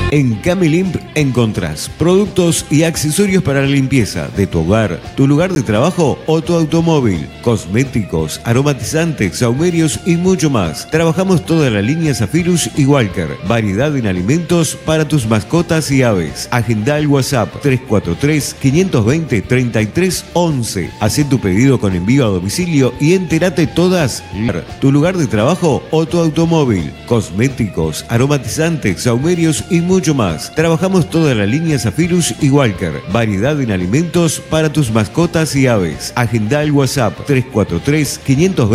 En Camilimp encontrás productos y accesorios para la limpieza de tu hogar, tu lugar de trabajo o tu automóvil, cosméticos, aromatizantes, saumerios y mucho más. Trabajamos toda la línea Zephyrus y Walker, variedad en alimentos para tus mascotas y aves. Agenda el WhatsApp 343-520-3311. Haz tu pedido con envío a domicilio y entérate todas. Tu lugar de trabajo o tu automóvil, cosméticos, aromatizantes, saumerios y mucho más. Trabajamos toda la línea Zephyrus y Walker, variedad en alimentos para tus mascotas y aves. Agenda el WhatsApp 343-520